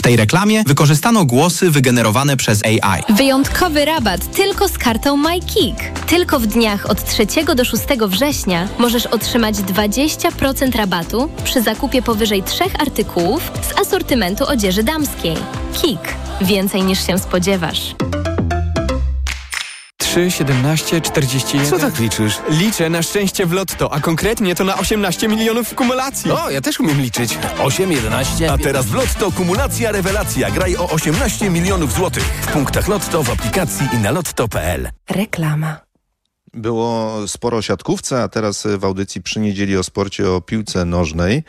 tej reklamie wykorzystano głosy wygenerowane przez AI. Wyjątkowy rabat tylko z kartą MyKik. Tylko w dniach od 3 do 6 września możesz otrzymać 20% rabatu przy zakupie powyżej 3 artykułów z asortymentu odzieży damskiej. KIK. Więcej niż się spodziewasz. 3, 17, 41... Co tak liczysz? Liczę na szczęście w lotto, a konkretnie to na 18 milionów w kumulacji. O, ja też umiem liczyć. 8, 11... A teraz w Lotto kumulacja rewelacja. Graj o 18 milionów złotych. W punktach Lotto, w aplikacji i na lotto.pl. Reklama. Było sporo o siatkówce, a teraz w audycji przy niedzieli o sporcie, o piłce nożnej.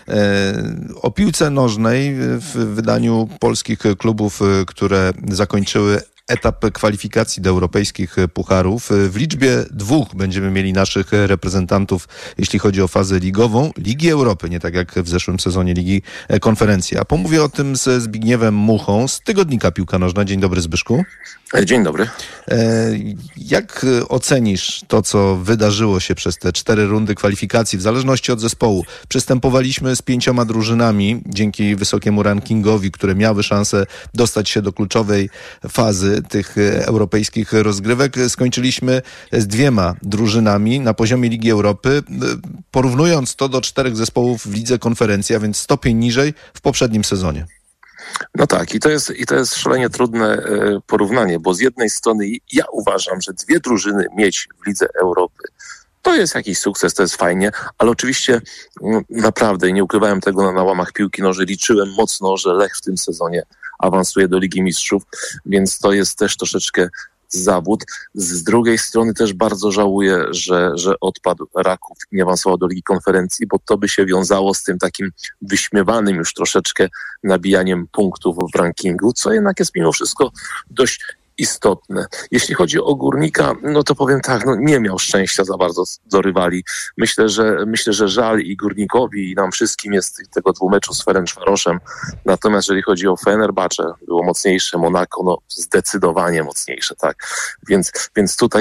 O piłce nożnej w wydaniu polskich klubów, które zakończyły etap kwalifikacji do europejskich pucharów. W liczbie 2 będziemy mieli naszych reprezentantów, jeśli chodzi o fazę ligową, Ligi Europy, nie tak jak w zeszłym sezonie Ligi Konferencji. A pomówię o tym ze Zbigniewem Muchą z tygodnika Piłka Nożna. Dzień dobry, Zbyszku. Dzień dobry. Jak ocenisz to, co wydarzyło się przez te 4 rundy kwalifikacji, w zależności od zespołu? Przystępowaliśmy z 5 drużynami dzięki wysokiemu rankingowi, które miały szansę dostać się do kluczowej fazy tych europejskich rozgrywek. Skończyliśmy z 2 drużynami na poziomie Ligi Europy, porównując to do 4 zespołów w Lidze Konferencji, a więc stopień niżej w poprzednim sezonie. No tak, i to jest szalenie trudne porównanie, bo z jednej strony ja uważam, że 2 drużyny mieć w Lidze Europy to jest jakiś sukces, to jest fajnie, ale oczywiście naprawdę, i nie ukrywałem tego na łamach piłki nożnej, liczyłem mocno, że Lech w tym sezonie awansuje do Ligi Mistrzów, więc to jest też troszeczkę zawód. Z drugiej strony też bardzo żałuję, że odpadł Raków i nie awansował do Ligi Konferencji, bo to by się wiązało z tym takim wyśmiewanym już troszeczkę nabijaniem punktów w rankingu, co jednak jest mimo wszystko dość istotne. Jeśli chodzi o Górnika, no to powiem tak, nie miał szczęścia za bardzo do rywali. Myślę, że żal i Górnikowi, i nam wszystkim jest tego 2 meczu z Ferencvaroszem. Natomiast jeżeli chodzi o Fenerbahce, było mocniejsze, Monako, zdecydowanie mocniejsze, tak. Więc tutaj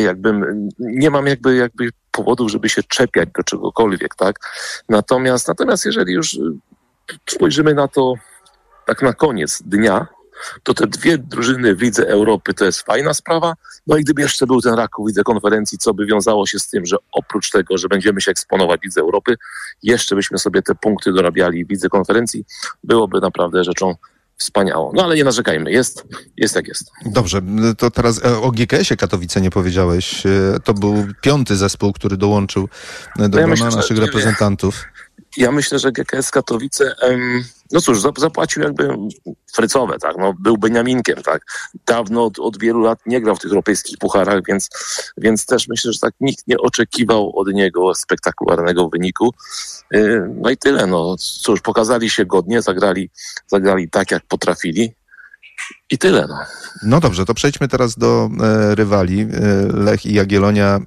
nie mam jakby powodów, żeby się czepiać do czegokolwiek, tak. Natomiast jeżeli już spojrzymy na to tak na koniec dnia, to te 2 drużyny w Lidze Europy to jest fajna sprawa. No i gdyby jeszcze był ten Raków w Lidze Konferencji, co by wiązało się z tym, że oprócz tego, że będziemy się eksponować w Lidze Europy, jeszcze byśmy sobie te punkty dorabiali w Lidze Konferencji, byłoby naprawdę rzeczą wspaniałą. No ale nie narzekajmy, jest jak jest. Dobrze, to teraz o GKS-ie Katowice nie powiedziałeś. To był 5. zespół, który dołączył do grona naszych reprezentantów. Ja myślę, że GKS Katowice, no cóż, zapłacił frycowe, tak, był Beniaminkiem, tak. Dawno od wielu lat nie grał w tych europejskich pucharach, więc też myślę, że tak nikt nie oczekiwał od niego spektakularnego wyniku. No i tyle, cóż, pokazali się godnie, zagrali tak, jak potrafili. I tyle, No dobrze, to przejdźmy teraz do rywali. Lech i Jagiellonia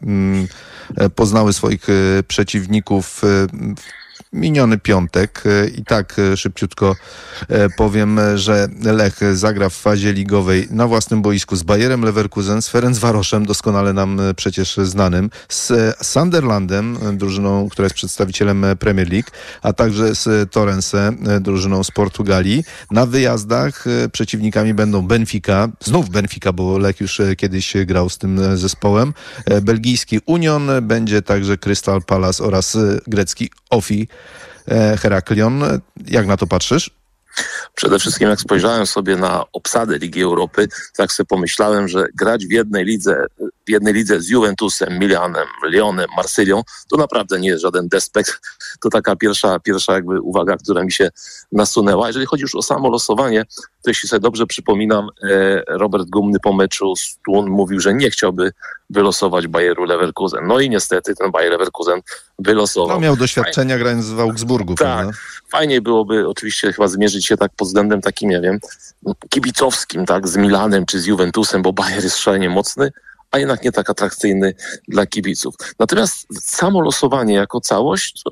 poznały swoich przeciwników miniony piątek. I tak szybciutko powiem, że Lech zagra w fazie ligowej na własnym boisku z Bayerem Leverkusen, z Ferencvaroszem, doskonale nam przecież znanym, z Sunderlandem, drużyną, która jest przedstawicielem Premier League, a także z Torrense, drużyną z Portugalii. Na wyjazdach przeciwnikami będą Benfica, znów Benfica, bo Lech już kiedyś grał z tym zespołem, belgijski Union, będzie także Crystal Palace oraz grecki OFI Heraklion. Jak na to patrzysz? Przede wszystkim jak spojrzałem sobie na obsadę Ligi Europy, tak sobie pomyślałem, że grać w jednej lidze z Juventusem, Milanem, Lyonem, Marsylią, to naprawdę nie jest żaden despekt. To taka pierwsza uwaga, która mi się nasunęła. Jeżeli chodzi już o samo losowanie, to jeśli sobie dobrze przypominam, Robert Gumny po meczu z Thun mówił, że nie chciałby wylosować Bayeru Leverkusen. No i niestety ten Bayer Leverkusen wylosował. No miał doświadczenia grając w Augsburgu. Tak, prawda? Fajniej byłoby oczywiście chyba zmierzyć się tak pod względem takim, nie wiem, kibicowskim, tak, z Milanem czy z Juventusem, bo Bayer jest szalenie mocny, a jednak nie tak atrakcyjny dla kibiców. Natomiast samo losowanie jako całość,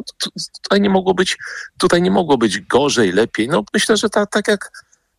tutaj nie mogło być gorzej, lepiej. No myślę, że tak jak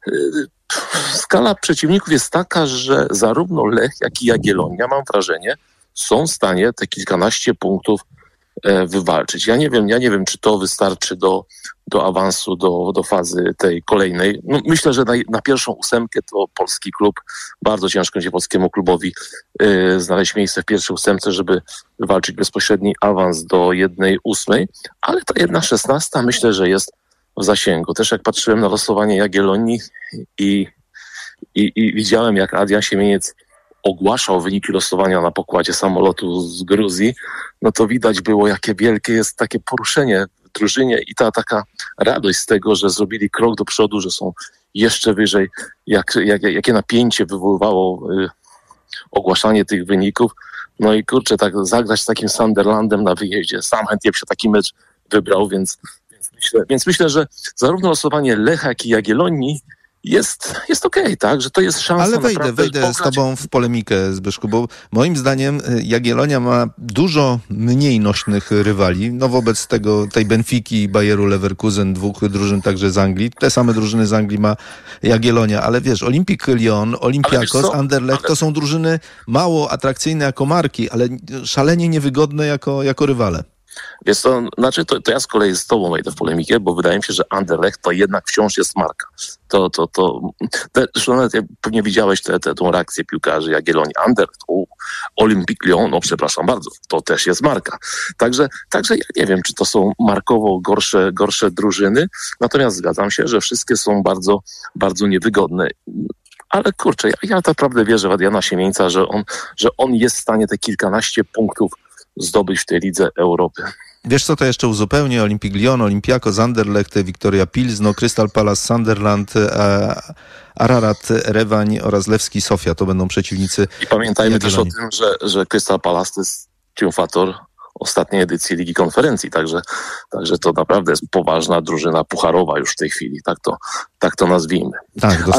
skala przeciwników jest taka, że zarówno Lech, jak i Jagiellonia, mam wrażenie, są w stanie te kilkanaście punktów wywalczyć. Ja nie wiem, czy to wystarczy do awansu, do fazy tej kolejnej. No, myślę, że na pierwszą 8 to polski klub, bardzo ciężko będzie polskiemu klubowi znaleźć miejsce w pierwszej 8, żeby wywalczyć bezpośredni awans do 1/8, ale ta 1/16 myślę, że jest w zasięgu. Też jak patrzyłem na losowanie Jagiellonii i widziałem, jak Adrian Siemieniec ogłaszał wyniki losowania na pokładzie samolotu z Gruzji, no to widać było, jakie wielkie jest takie poruszenie w drużynie i ta taka radość z tego, że zrobili krok do przodu, że są jeszcze wyżej, jakie napięcie wywoływało ogłaszanie tych wyników. No i kurczę, tak zagrać z takim Sunderlandem na wyjeździe. Sam chętnie się taki mecz wybrał, więc myślę, że zarówno losowanie Lecha, jak i Jagiellonii jest okej, tak? Że to jest szansa. Ale wejdę z tobą w polemikę, Zbyszku, bo moim zdaniem Jagiellonia ma dużo mniej nośnych rywali. No wobec tej Benfiki i Bayeru Leverkusen, 2 drużyn także z Anglii. Te same drużyny z Anglii ma Jagiellonia, ale wiesz, Olympique Lyon, Olympiakos, Anderlecht to są drużyny mało atrakcyjne jako marki, ale szalenie niewygodne jako rywale. Wiesz co, znaczy to ja z kolei z tobą wejdę w polemikę, bo wydaje mi się, że Anderlecht to jednak wciąż jest marka. Zresztą nawet pewnie widziałeś tą reakcję piłkarzy Jagiellonii. Anderlecht, Olympique Lyon, no przepraszam bardzo, to też jest marka. Także ja nie wiem, czy to są markowo gorsze drużyny, natomiast zgadzam się, że wszystkie są bardzo, bardzo niewygodne. Ale kurczę, ja naprawdę wierzę w Adriana Siemieńca, że on jest w stanie te kilkanaście punktów zdobyć w tej Lidze Europy. Wiesz co, to jeszcze uzupełnię. Olympique Lyon, Olympiakos, Anderlecht, Viktoria Pilzno, Crystal Palace, Sunderland, Ararat, Rewań oraz Lewski Sofia. To będą przeciwnicy. I pamiętajmy Jagiellonii. też o tym, że Crystal Palace to jest triumfator ostatniej edycji Ligi Konferencji, także to naprawdę jest poważna drużyna pucharowa już w tej chwili, tak to nazwijmy. Tak,